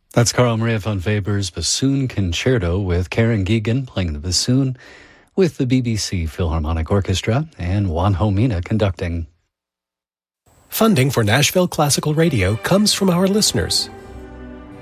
That's Carl Maria von Weber's Bassoon Concerto with Karen Geoghegan playing the bassoon with the BBC Philharmonic Orchestra and Juan Homina conducting. Funding for Nashville Classical Radio comes from our listeners